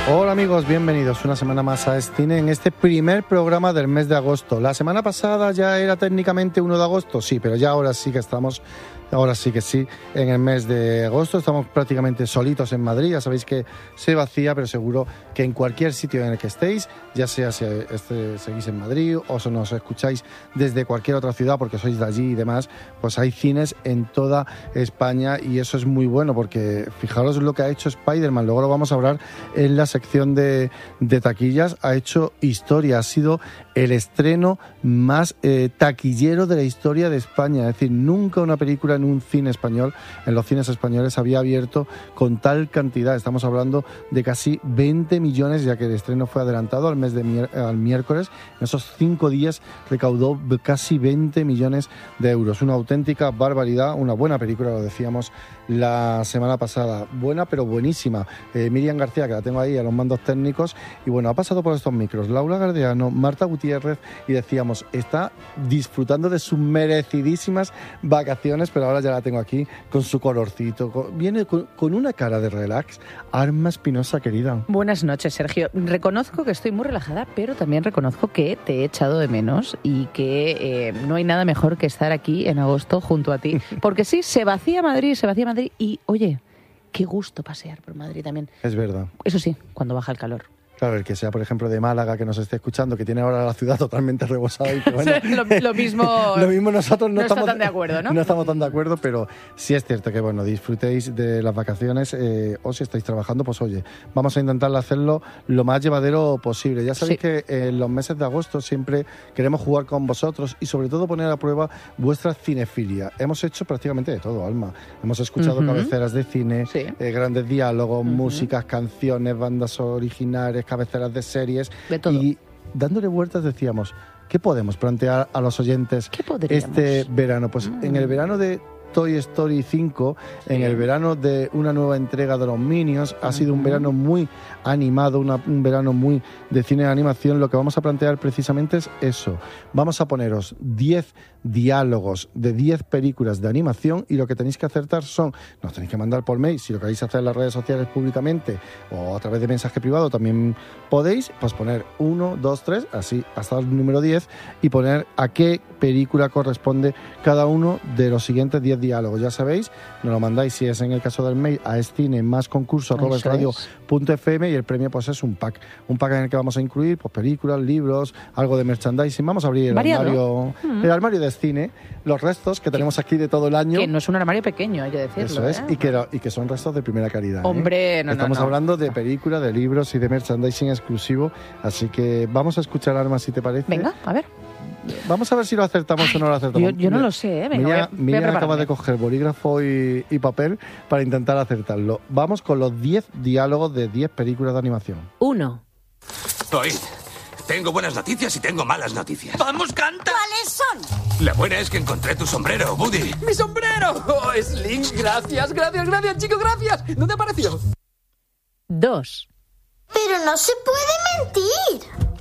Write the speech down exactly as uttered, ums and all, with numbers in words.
Hola amigos, bienvenidos una semana más a Escine en este primer programa del mes de agosto. La semana pasada ya era técnicamente uno de agosto, sí, pero ya ahora sí que estamos, ahora sí que sí, en el mes de agosto. Estamos prácticamente solitos en Madrid, ya sabéis que se vacía, pero seguro que en cualquier sitio en el que estéis, ya sea si este, seguís en Madrid o si nos escucháis desde cualquier otra ciudad porque sois de allí y demás, pues hay cines en toda España y eso es muy bueno porque fijaros lo que ha hecho Spider-Man, luego lo vamos a hablar en la sección de, de taquillas. Ha hecho historia, ha sido el estreno más eh, taquillero de la historia de España, es decir, nunca una película en un cine español, en los cines españoles, había abierto con tal cantidad. Estamos hablando de casi veinte millones, ya que el estreno fue adelantado al mes de mier- al miércoles. En esos cinco días recaudó casi veinte millones de euros, una auténtica barbaridad, una buena película, lo decíamos la semana pasada, buena pero buenísima. eh, Miriam García, que la tengo ahí a los mandos técnicos, y bueno, ha pasado por estos micros Laura Gardeano, Marta Gutiérrez, y decíamos, está disfrutando de sus merecidísimas vacaciones, pero ahora ya la tengo aquí con su colorcito, con, viene con, con una cara de relax. Arma Espinosa, querida. Buenas noches, Sergio. Reconozco que estoy muy relajada, pero también reconozco que te he echado de menos y que eh, no hay nada mejor que estar aquí en agosto junto a ti, porque sí, se vacía Madrid, se vacía Madrid y, oye, qué gusto pasear por Madrid también. Es verdad. Eso sí, cuando baja el calor. Claro, el que sea, por ejemplo, de Málaga, que nos esté escuchando, que tiene ahora la ciudad totalmente rebosada y que, bueno, lo, lo mismo lo mismo nosotros no, no estamos está tan de acuerdo, ¿no? No estamos tan de acuerdo, pero sí es cierto que, bueno, disfrutéis de las vacaciones eh, o si estáis trabajando, pues oye, vamos a intentar hacerlo lo más llevadero posible. Ya sabéis sí. que en los meses de agosto siempre queremos jugar con vosotros y sobre todo poner a prueba vuestra cinefilia. Hemos hecho prácticamente de todo, Alma. Hemos escuchado uh-huh. cabeceras de cine, sí. eh, grandes diálogos, uh-huh. músicas, canciones, bandas originales, cabeceras de series, de todo. Y dándole vueltas decíamos, ¿qué podemos plantear a los oyentes este verano? Pues mm. en el verano de Toy Story cinco, sí. en el verano de una nueva entrega de los Minions, ha uh-huh. sido un verano muy animado, una, un verano muy de cine de animación. Lo que vamos a plantear precisamente es eso. Vamos a poneros diez diálogos de diez películas de animación y lo que tenéis que acertar son, nos tenéis que mandar por mail, si lo queréis hacer en las redes sociales públicamente o a través de mensaje privado también podéis, pues poner uno, dos, tres, así hasta el número diez y poner a qué película corresponde cada uno de los siguientes diez diálogos. Ya sabéis, nos lo mandáis, si es en el caso del mail, a escine más concurso arroba radio punto f m y el premio pues es un pack, un pack en el que vamos a incluir pues películas, libros, algo de merchandising. Vamos a abrir el Variado. armario, mm. el armario de cine, los restos que tenemos aquí de todo el año. Que no es un armario pequeño, hay que decirlo. Eso es, ¿eh? y, que, y que son restos de primera calidad. Hombre, ¿eh? no, Estamos no, no. hablando de películas, de libros y de merchandising exclusivo, así que vamos a escuchar, Arma, si te parece. Venga, a ver. Vamos a ver si lo acertamos Ay, o no lo acertamos. Yo, yo no lo sé, ¿eh? Venga, Mira, voy a, Mira voy a acaba de coger bolígrafo y, y papel para intentar acertarlo. Vamos con los diez diálogos de diez películas de animación. Uno. Oíd, tengo buenas noticias y tengo malas noticias. ¡Vamos, canta! ¿Cuáles son? La buena es que encontré tu sombrero, Woody. ¡Mi sombrero! ¡Oh, Sling! Gracias, gracias, gracias, chicos, gracias. ¿Dónde apareció? Dos. Pero no se puede mentir.